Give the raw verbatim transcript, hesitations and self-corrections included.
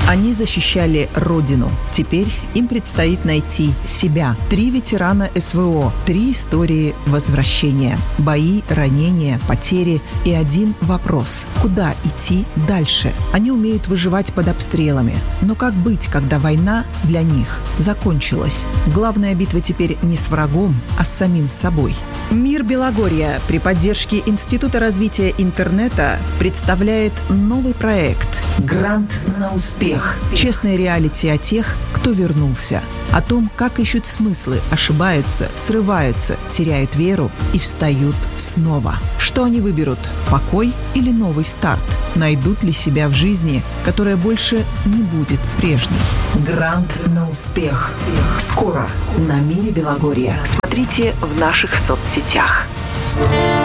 Они защищали Родину. Теперь им предстоит найти себя. Три ветерана СВО, три истории возвращения. Бои, ранения, потери и один вопрос. Куда идти дальше? Они умеют выживать под обстрелами. Но как быть, когда война для них закончилась? Главная битва теперь не с врагом, а с самим собой. «Мир Белогорья» при поддержке Института развития интернета представляет новый проект «Грант на успех». Честное реалити о тех, кто вернулся. О том, как ищут смыслы, ошибаются, срываются, теряют веру и встают снова. Что они выберут? Покой или новый старт? Найдут ли себя в жизни, которая больше не будет прежней? «Грант на успех». Скоро на «Мире Белогорья». Смотрите в наших соцсетях.